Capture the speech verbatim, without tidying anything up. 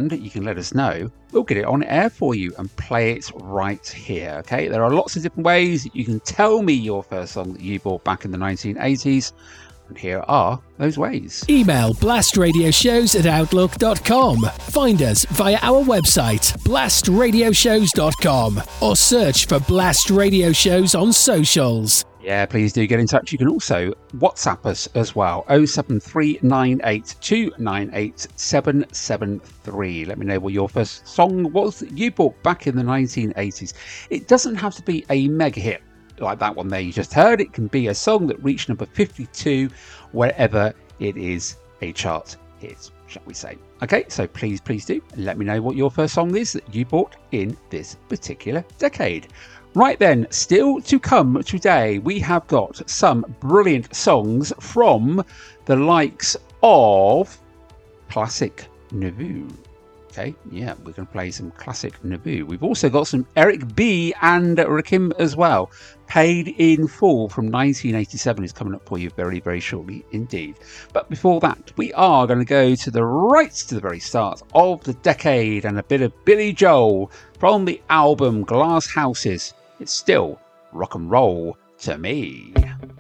and you can let us know. We'll get it on air for you and play it right here. Okay, there are lots of different ways that you can tell me your first song that you bought back in the nineteen eighties. And here are those ways. Email blastradioshows at outlook dot com. Find us via our website, blast radio shows dot com, or search for Blast Radio Shows on socials. Yeah, please do get in touch. You can also WhatsApp us as well. oh seven three nine eight two nine eight seven seven three. Let me know what your first song was that you bought back in the nineteen eighties. It doesn't have to be a mega hit like that one there you just heard. It can be a song that reached number fifty-two wherever it is a chart hit, shall we say. Okay, so please, please do let me know what your first song is that you bought in this particular decade. Right then, still to come today, we have got some brilliant songs from the likes of Classic Nouveau. Okay, yeah, we're going to play some classic Nouveau. We've also got some Eric B and Rakim as well. Paid in Full from nineteen eighty-seven is coming up for you very, very shortly indeed. But before that, we are going to go to the right to the very start of the decade and a bit of Billy Joel from the album Glass Houses. It's still rock and roll to me.